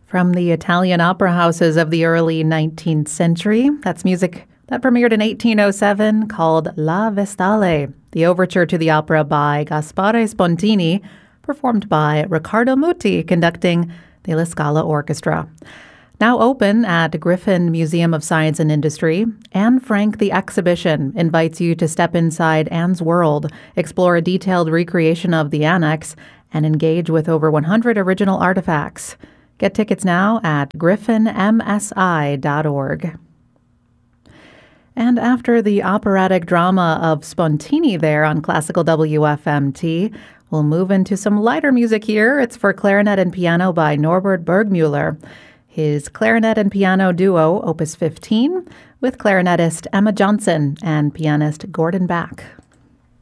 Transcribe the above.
From the Italian opera houses of the early 19th century, that's music that premiered in 1807 called La Vestale, the overture to the opera by Gaspare Spontini, performed by Riccardo Muti, conducting the La Scala Orchestra. Now open at Griffin Museum of Science and Industry, Anne Frank the Exhibition invites you to step inside Anne's world, explore a detailed recreation of the annex, and engage with over 100 original artifacts. Get tickets now at griffinmsi.org. And after the operatic drama of Spontini there on Classical WFMT, we'll move into some lighter music here. It's for clarinet and piano by Norbert Burgmüller. His clarinet and piano duo, Opus 15, with clarinetist Emma Johnson and pianist Gordon Back.